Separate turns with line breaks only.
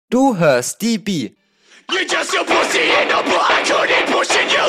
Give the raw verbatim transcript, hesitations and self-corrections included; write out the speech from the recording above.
Du hörst die Bi.
You just your pussy and no boy, I couldn't push you.